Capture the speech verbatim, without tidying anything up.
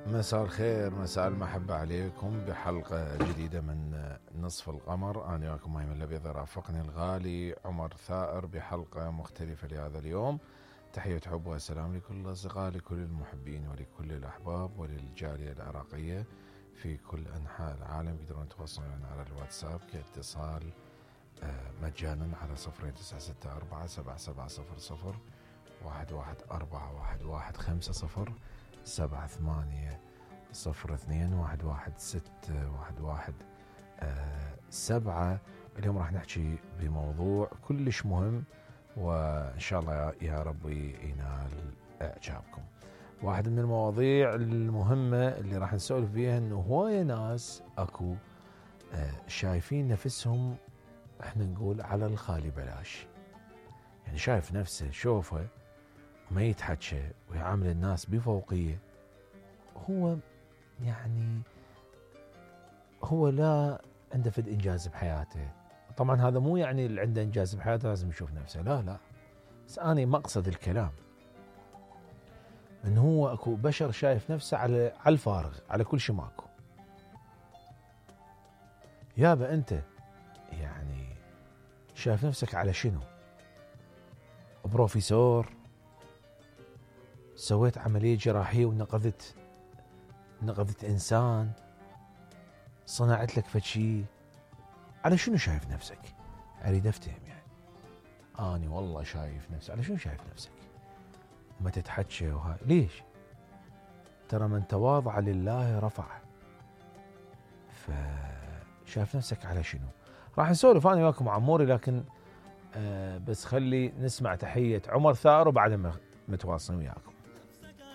مساء الخير، مساء المحبة عليكم بحلقة جديدة من نصف القمر. أنا وياكم مايم الأبيض، رافقني الغالي عمر ثائر بحلقة مختلفة لهذا اليوم. تحية حب وسلام لكل الأصدقاء، لكل المحبين ولكل الأحباب وللجالية العراقية في كل أنحاء العالم. يقدرون يتواصلون على الواتساب كاتصال مجانا على صفرين تسعة ستة أربعة سبعة سبعة صفر صفر واحد واحد أربعة واحد واحد خمسة صفر سبعة ثمانية صفر اثنين واحد واحد ستة واحد واحد آه سبعة. اليوم راح نحكي بموضوع كلش مهم، وإن شاء الله يا ربي ينال إعجابكم. واحد من المواضيع المهمة اللي راح نسولف فيها إنه هواية ناس أكو آه شايفين نفسهم، احنا نقول على الخالي بلاش، يعني شايف نفسه شوفه ما يتحكى ويعامل الناس بفوقية. هو يعني هو لا عنده فد إنجاز بحياته. طبعا هذا مو يعني اللي عنده إنجاز بحياته لازم يشوف نفسه، لا لا، بس أنا مقصد الكلام إنه هو أكو بشر شايف نفسه على على الفارغ، على كل شيء ماكو. يابا أنت يعني شايف نفسك على شنو؟ بروفيسور، سويت عملية جراحية ونقذت نقذت إنسان، صنعت لك فشي، على شنو شايف نفسك؟ أريد أفتهم يعني. أنا والله شايف نفسي على شنو شايف نفسك؟ ما تتحكى وهاي ليش؟ ترى من تواضع لله رفعه. فشايف نفسك على شنو؟ راح نسولف أنا وياكم عموري، لكن آه بس خلي نسمع تحية عمر ثائر وبعدين متواصلين وياكم.